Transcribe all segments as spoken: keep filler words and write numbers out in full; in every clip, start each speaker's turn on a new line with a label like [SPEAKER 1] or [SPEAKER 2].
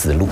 [SPEAKER 1] 思路。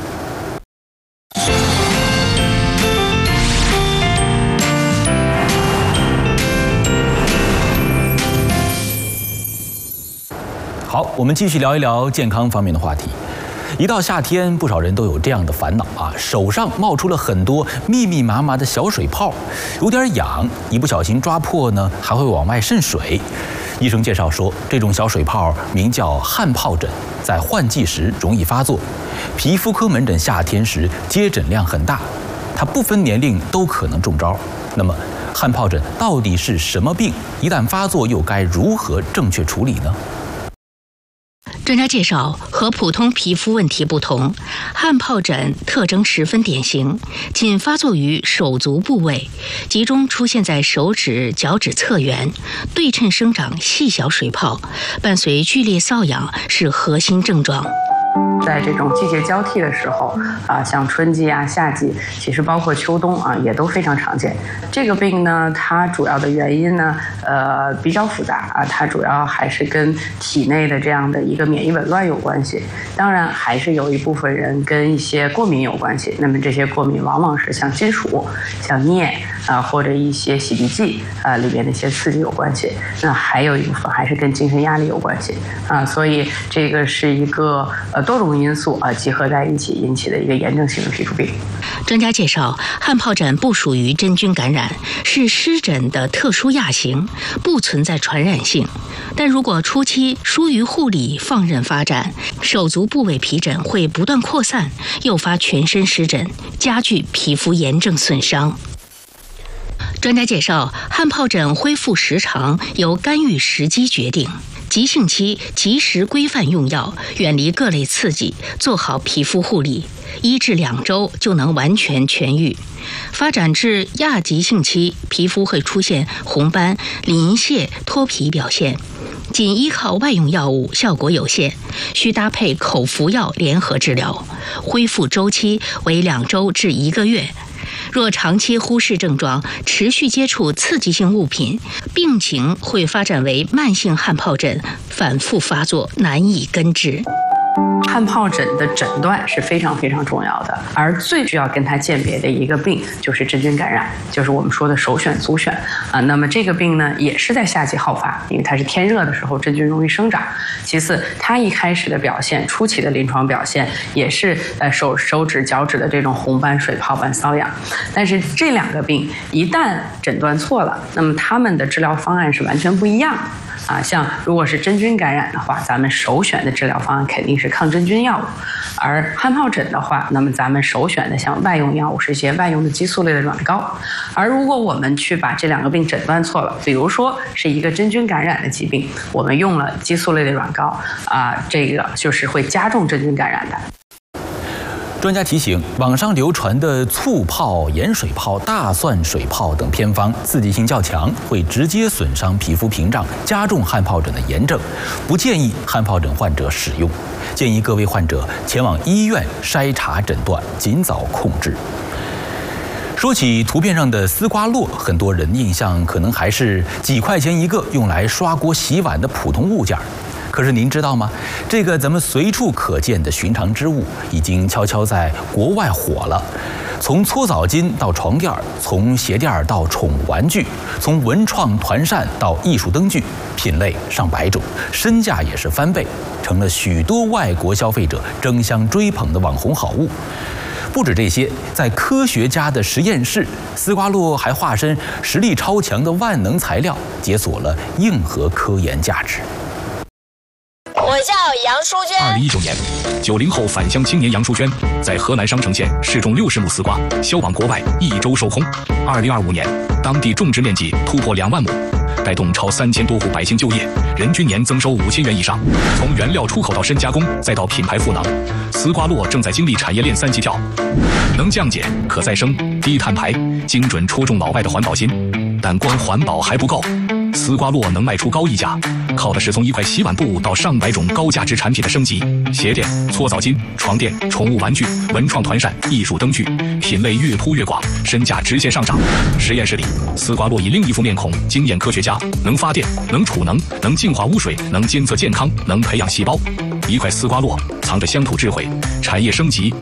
[SPEAKER 1] 好，我们继续聊一聊健康方面的话题。一到夏天，不少人都有这样的烦恼啊，手上冒出了很多密密麻麻的小水泡，有点痒，一不小心抓破呢，还会往外渗水。医生介绍说，这种小水泡名叫汗疱疹，在换季时容易发作。皮肤科门诊夏天时接诊量很大，它不分年龄都可能中招。那么，汗疱疹到底是什么病？一旦发作，又该如何正确处理呢？
[SPEAKER 2] 专家介绍，和普通皮肤问题不同，汗疱疹特征十分典型，仅发作于手足部位，集中出现在手指、脚趾侧缘，对称生长细小水泡，伴随剧烈瘙痒是核心症状。
[SPEAKER 3] 在这种季节交替的时候啊，像春季啊、夏季，其实包括秋冬啊，也都非常常见。这个病呢，它主要的原因呢，呃，比较复杂啊，它主要还是跟体内的这样的一个免疫紊乱有关系。当然，还是有一部分人跟一些过敏有关系。那么这些过敏往往是像金属、像镍啊，或者一些洗涤剂啊里边的一些刺激有关系。那还有一部分还是跟精神压力有关系啊，所以这个是一个呃多种因素啊集合在一起引起的一个炎症性的皮肤病。
[SPEAKER 2] 专家介绍，汗疱疹不属于真菌感染，是湿疹的特殊亚型，不存在传染性。但如果初期疏于护理，放任发展，手足部位皮疹会不断扩散，诱发全身湿疹，加剧皮肤炎症损伤。专家介绍，汗疱疹恢复时长由干预时机决定。急性期及时规范用药，远离各类刺激，做好皮肤护理，一至两周就能完全痊愈。发展至亚急性期，皮肤会出现红斑、鳞屑、脱皮表现，仅依靠外用药物效果有限，需搭配口服药联合治疗，恢复周期为两周至一个月。若长期忽视症状，持续接触刺激性物品，病情会发展为慢性汗疱疹，反复发作，难以根治。
[SPEAKER 3] 汗疱疹的诊断是非常非常重要的，而最需要跟它鉴别的一个病就是真菌感染，就是我们说的首选足选啊。那么这个病呢，也是在夏季好发，因为它是天热的时候真菌容易生长。其次，它一开始的表现，初期的临床表现也是呃手手指、脚趾的这种红斑、水泡般瘙痒。但是这两个病一旦诊断错了，那么他们的治疗方案是完全不一样的。啊，像如果是真菌感染的话，咱们首选的治疗方案肯定是抗真菌药物；而汗疱疹的话，那么咱们首选的像外用药物是一些外用的激素类的软膏。而如果我们去把这两个病诊断错了，比如说是一个真菌感染的疾病，我们用了激素类的软膏啊，这个就是会加重真菌感染的。
[SPEAKER 1] 专家提醒，网上流传的醋泡、盐水泡、大蒜水泡等偏方刺激性较强，会直接损伤皮肤屏障，加重汗疱疹的炎症，不建议汗疱疹患者使用。建议各位患者前往医院筛查诊断，尽早控制。说起图片上的丝瓜络，很多人印象可能还是几块钱一个，用来刷锅洗碗的普通物件。可是您知道吗？这个咱们随处可见的寻常之物，已经悄悄在国外火了。从搓澡巾到床垫，从鞋垫到宠物玩具，从文创团扇到艺术灯具，品类上百种，身价也是翻倍，成了许多外国消费者争相追捧的网红好物。不止这些，在科学家的实验室，丝瓜络还化身实力超强的万能材料，解锁了硬核科研价值。
[SPEAKER 4] 我叫杨淑娟。
[SPEAKER 5] 二零一九年，九零后返乡青年杨淑娟在河南商城县试种六十亩丝瓜，销往国外，一周售空。二零二五年，当地种植面积突破两万亩，带动超三千多户百姓就业，人均年增收五千元以上。从原料出口到深加工，再到品牌赋能，丝瓜络正在经历产业链三级跳，能降解、可再生、低碳排，精准戳中老外的环保心。但光环保还不够，丝瓜络能卖出高溢价，靠的是从一块洗碗布到上百种高价值产品的升级。鞋垫、搓澡巾、床垫、宠物玩具、文创团扇、艺术灯具，品类越铺越广，身价直线上涨。实验室里，丝瓜络以另一副面孔惊艳科学家，能发电，能储能，能净化污水，能监测健康，能培养细胞。一块丝瓜络藏着乡土智慧，产业升级